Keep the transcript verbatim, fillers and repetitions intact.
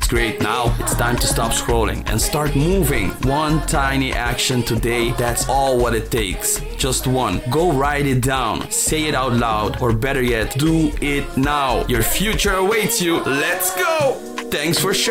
great. Now it's time to stop scrolling and start moving. One tiny action today, that's all what it takes. Just one. Go write it down, say it out loud, or better yet, do it now. Your future awaits you. Let's go! Thanks for sharing.